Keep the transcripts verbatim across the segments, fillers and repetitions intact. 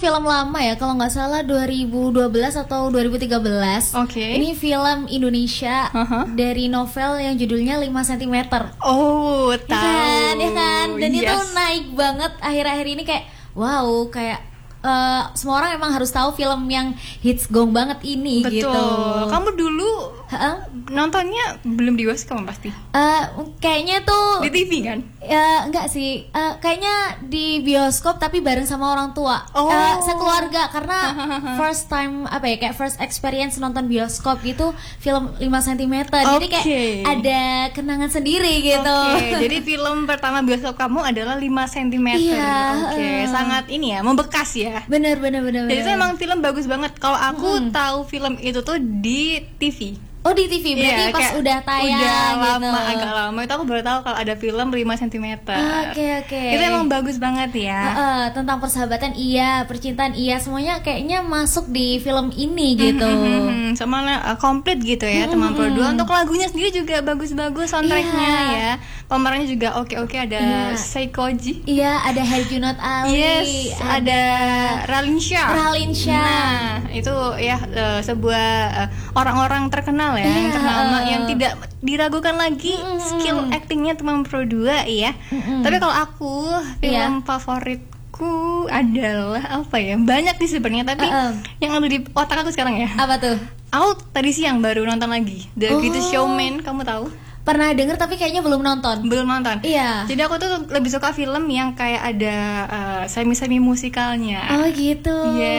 film lama ya, kalau nggak salah dua ribu dua belas atau dua ribu tiga belas. Oke. Okay. Ini film Indonesia uh-huh. dari novel yang judulnya lima sentimeter. Oh, tahu. Ya kan, ya kan. Dan yes. itu naik banget akhir-akhir ini, kayak wow, kayak uh, semua orang emang harus tahu film yang hits gong banget ini. Betul. Gitu. Kamu dulu huh? nontonnya belum di bioskop pasti? Uh, kayaknya tuh di T V kan? Ya enggak sih, uh, kayaknya di bioskop tapi bareng sama orang tua, oh. uh, sekeluarga, karena first time apa ya, kayak first experience nonton bioskop gitu film lima sentimeter. Okay. Jadi kayak ada kenangan sendiri gitu. Oke, okay. Jadi film pertama bioskop kamu adalah lima sentimeter. Iya, Oke, okay. uh. sangat ini ya, membekas ya. Bener bener bener. Jadi itu emang film bagus banget. Kalau aku hmm. tahu film itu tuh di T V. Oh, di T V, berarti yeah, pas udah tayang udah gitu. lama, agak lama itu aku baru tahu kalau ada film lima sentimeter. Oke okay, oke. Okay. Itu emang bagus banget ya. Uh, uh, tentang persahabatan iya, percintaan iya, semuanya kayaknya masuk di film ini gitu. Mm-hmm. Sama uh, komplit gitu ya, mm-hmm. teman berdua. Untuk lagunya sendiri juga bagus-bagus soundtracknya yeah. ya. Pemerannya juga oke-oke, ada yeah. Seikoji. Iya, ada Herjunot Ali. Yes, ada, ada Raline Shah. Raline Shah. Nah, itu ya uh, sebuah uh, orang-orang terkenal ya, yeah. yang ternama, yang tidak diragukan lagi mm-hmm. skill actingnya teman Pro dua ya. Mm-hmm. Tapi kalau aku film yeah. favoritku adalah apa ya? Banyak sih sebenarnya, tapi uh-uh. yang ada di otak aku sekarang ya. Apa tuh? Aku tadi siang baru nonton lagi The oh. Greatest Showman, kamu tahu? Pernah denger tapi kayaknya belum nonton. Belum nonton. Iya. Jadi aku tuh lebih suka film yang kayak ada uh, semi-semi musikalnya. Oh gitu.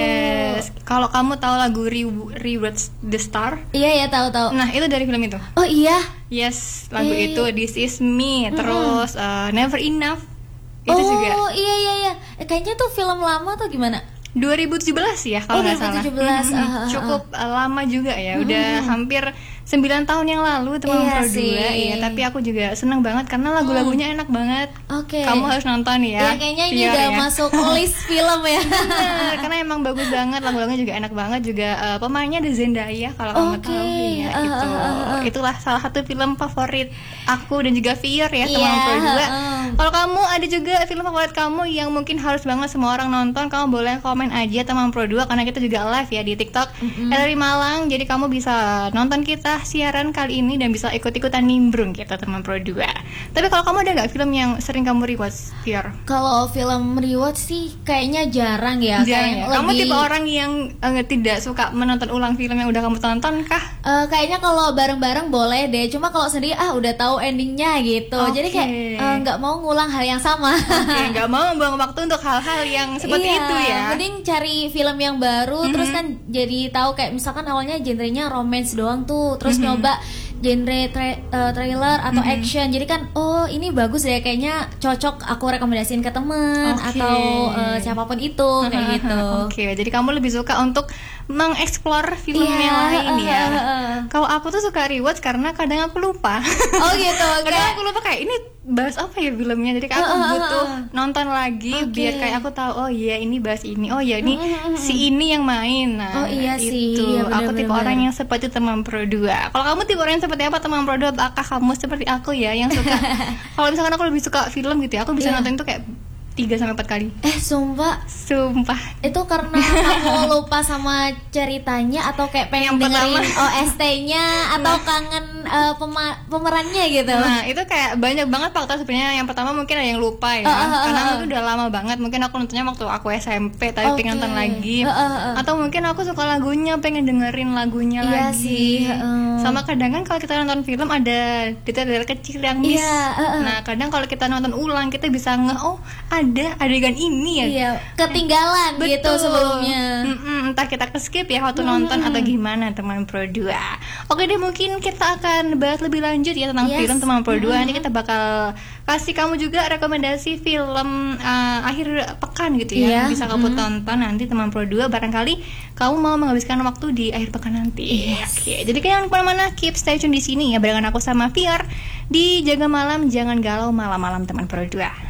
Yes. Kalau kamu tahu lagu Re- Rewatch the Star? Iya ya, tahu-tahu. Nah, itu dari film itu. Oh iya. Yes, lagu eh. itu This Is Me, terus uh, Never Enough. Itu oh, juga. Oh iya iya iya. Eh, kayaknya tuh film lama atau gimana? dua ribu tujuh belas ya kalau nggak oh, salah. dua ribu tujuh belas. Mm-hmm. Uh, uh, Cukup uh, lama juga ya. Mm-hmm. Udah hampir sembilan tahun yang lalu teman iya Pro dua ya, tapi aku juga seneng banget karena lagu-lagunya enak banget. Oke. Okay. Kamu harus nonton ya. Ya kayaknya ini Biar udah ya. masuk list film ya. Bener, karena emang bagus banget, lagu-lagunya juga enak banget, juga uh, pemainnya ada Zendaya kalau kamu okay. tahu ya. Uh, gitu. Uh, uh, uh. Itulah salah satu film favorit aku dan juga Fier ya, teman yeah, Pro dua. uh. Kalau kamu ada juga film favorit kamu yang mungkin harus banget semua orang nonton, kamu boleh komen aja teman Pro dua, karena kita juga live ya di TikTok mm-hmm. dari Malang. Jadi kamu bisa nonton kita siaran kali ini dan bisa ikut-ikutan nimbrung kita teman Pro dua. Tapi kalau kamu ada nggak film yang sering kamu rewatch, Fier? Kalau film rewatch sih kayaknya jarang ya. Jarang kayak ya? lebih... Kamu tipe orang yang uh, tidak suka menonton ulang film yang udah kamu tonton kah? Uh, kayaknya kalau bareng-bareng boleh deh. Cuma kalau sendiri ah udah tahu endingnya gitu. Okay. Jadi kayak nggak uh, mau ngulang hal yang sama. Oke, okay, nggak mau membuang waktu untuk hal-hal yang seperti iya, itu ya. Mending cari film yang baru, mm-hmm. terus kan jadi tahu kayak misalkan awalnya genrenya romance doang tuh, terus mm-hmm. nyoba genre tra- uh, trailer atau mm-hmm. action. Jadi kan oh ini bagus ya, kayaknya cocok aku rekomendasiin ke temen okay. atau uh, siapapun itu kayak gitu. Oke, okay, jadi kamu lebih suka untuk mengeksplor film yeah, yang lain uh, ya. Uh, uh. Kalau aku tuh suka rewatch karena kadang aku lupa. Oh gitu. Kadang kayak... aku lupa kayak ini bahas apa ya filmnya. Jadi kayak aku uh, uh, butuh nonton lagi okay. biar kayak aku tahu oh iya ini bahas ini. Oh iya ini uh, uh, uh. si ini yang main. Nah, oh iya itu. sih. Iya, aku tipe bener. orang yang seperti teman Pro dua. Kalau kamu tipe orang yang seperti apa teman Pro dua? Apakah kamu seperti aku ya yang suka kalau misalkan aku lebih suka film gitu ya, aku bisa yeah. nonton itu kayak tiga sampai empat kali. Eh, sumpah. Sumpah. Itu karena kamu lupa sama ceritanya atau kayak pengen dengerin O S T-nya atau kangen uh, pema- pemerannya gitu. Nah, itu kayak banyak banget faktor sebenarnya. Yang pertama mungkin ada yang lupa ya. Uh, uh, uh, karena itu udah lama banget. Mungkin aku nontonnya waktu aku S M P tapi okay. pengen nonton lagi. Uh, uh, uh. Atau mungkin aku suka lagunya, pengen dengerin lagunya iya lagi. Sih, uh. Sama kadang kan kalau kita nonton film ada detail-detail kecil yang miss. Yeah, uh, uh. Nah, kadang kalau kita nonton ulang kita bisa nge oh ada adegan ini ya. Iya, ketinggalan Betul. gitu sebelumnya. Mm-mm, entah kita ke-skip ya waktu mm-hmm. nonton atau gimana teman Pro dua. Oke deh, mungkin kita akan bahas lebih lanjut ya tentang yes. film teman Pro dua. Mm-hmm. Nanti kita bakal kasih kamu juga rekomendasi film uh, akhir pekan gitu ya. Yeah. Bisa kamu mm-hmm. tonton nanti teman Pro dua, barangkali kamu mau menghabiskan waktu di akhir pekan nanti. Yes. Oke, jadi kalian kemana-mana keep stay tune di sini ya barengan aku sama Fier di Jaga Malam. Jangan galau malam-malam teman Pro dua.